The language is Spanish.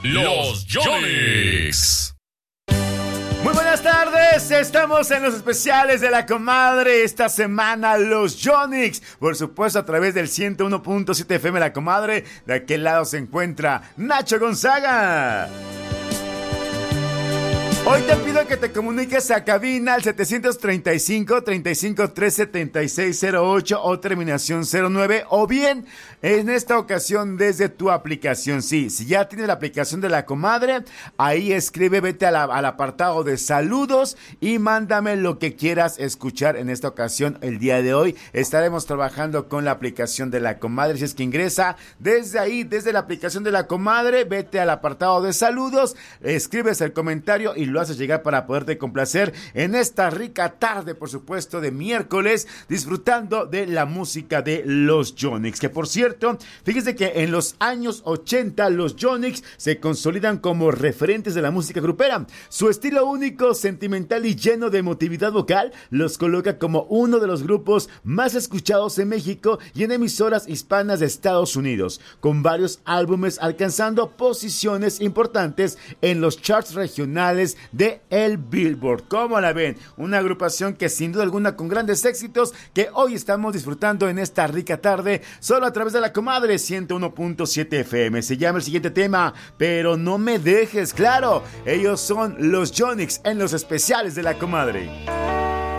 Los Yonix. Muy buenas tardes, estamos en los especiales de la comadre esta semana, los Yonix, por supuesto a través del 101.7 FM La Comadre. De aquel lado se encuentra Nacho Gonzaga. Hoy te pido que te comuniques a cabina al 735-3513-7608 o terminación 09, o bien en esta ocasión desde tu aplicación. Sí, si ya tienes la aplicación de La Comadre, ahí escribe, vete al apartado de saludos y mándame lo que quieras escuchar en esta ocasión. El día de hoy estaremos trabajando con la aplicación de La Comadre, si es que ingresa desde ahí, desde la aplicación de La Comadre, vete al apartado de saludos, escribes el comentario y lo haces llegar para poderte complacer en esta rica tarde, por supuesto, de miércoles, disfrutando de la música de los Yonix, que por cierto, fíjense que en los años 80 los Yonix se consolidan como referentes de la música grupera. Su estilo único, sentimental y lleno de emotividad vocal los coloca como uno de los grupos más escuchados en México y en emisoras hispanas de Estados Unidos, con varios álbumes alcanzando posiciones importantes en los charts regionales de el Billboard. ¿Cómo la ven? Una agrupación que sin duda alguna con grandes éxitos que hoy estamos disfrutando en esta rica tarde solo a través de La Comadre 101.7 FM. Se llama el siguiente tema, Pero no me dejes. Claro, ellos son los Yonix en los especiales de La Comadre.